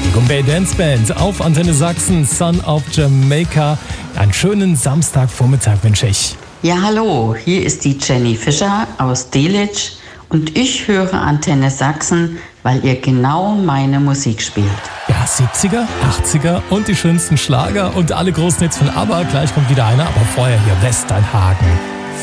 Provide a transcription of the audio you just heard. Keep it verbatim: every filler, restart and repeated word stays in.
Die Bombay Dance Band auf Antenne Sachsen, Son of Jamaica. Einen schönen Samstagvormittag wünsche ich. Ja, hallo, hier ist die Jenny Fischer aus Delitzsch und ich höre Antenne Sachsen, weil ihr genau meine Musik spielt. Ja, siebziger, achtziger und die schönsten Schlager und alle großen Hits von ABBA. Gleich kommt wieder einer, aber vorher hier Westernhagen.